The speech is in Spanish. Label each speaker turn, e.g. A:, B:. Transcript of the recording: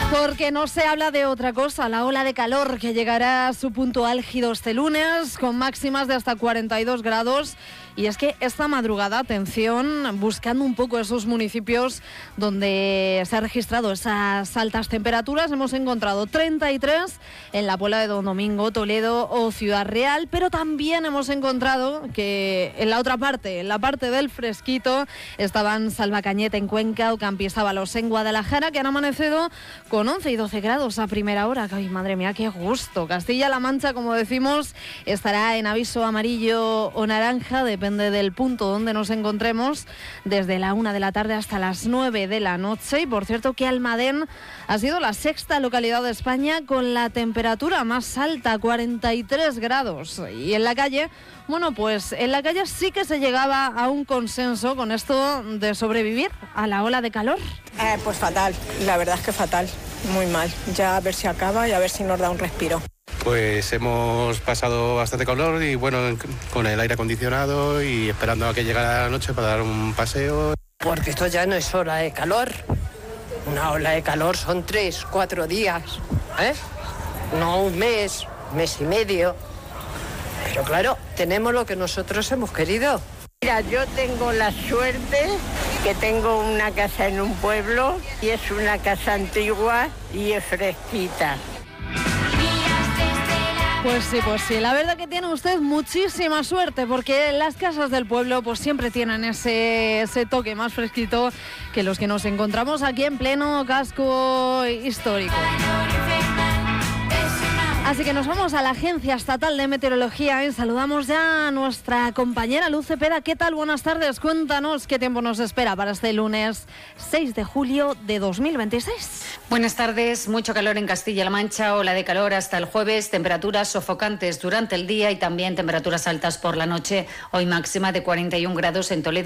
A: Porque no se habla de otra cosa, la ola de calor que llegará a su punto álgido este lunes con máximas de hasta 42 grados. Y es que esta madrugada, atención, buscando un poco esos municipios donde se ha registrado esas altas temperaturas, hemos encontrado 33 en la Puebla de Don Domingo, Toledo o Ciudad Real, pero también hemos encontrado que en la otra parte, en la parte del fresquito, estaban Salvacañete en Cuenca o Campisábalos en Guadalajara, que han amanecido con 11 y 12 grados a primera hora. Ay, madre mía, qué gusto. Castilla-La Mancha, como decimos, estará en aviso amarillo o naranja, depende del punto donde nos encontremos, desde la 1 de la tarde hasta las 9 de la noche. Y por cierto que Almadén ha sido la sexta localidad de España con la temperatura más alta, 43 grados. Y en la calle, bueno, pues en la calle sí que se llegaba a un consenso con esto de sobrevivir a la ola de calor.
B: Pues fatal, la verdad es que fatal, muy mal. Ya a ver si acaba y a ver si nos da un respiro.
C: Pues hemos pasado bastante calor y bueno, con el aire acondicionado y esperando a que llegara la noche para dar un paseo.
D: Porque esto ya no es ola de calor. Una ola de calor son 3, 4 días, no un mes, mes y medio. Pero claro, tenemos lo que nosotros hemos querido.
E: Mira, yo tengo la suerte que tengo una casa en un pueblo y es una casa antigua y es fresquita.
A: Pues sí, la verdad que tiene usted muchísima suerte, porque las casas del pueblo pues siempre tienen ese toque más fresquito que los que nos encontramos aquí en pleno casco histórico. Así que nos vamos a la Agencia Estatal de Meteorología y saludamos ya a nuestra compañera Luz Cepeda. ¿Qué tal? Buenas tardes. Cuéntanos qué tiempo nos espera para este lunes 6 de julio de 2026.
F: Buenas tardes. Mucho calor en Castilla-La Mancha, ola de calor hasta el jueves, temperaturas sofocantes durante el día y también temperaturas altas por la noche. Hoy máxima de 41 grados en Toledo.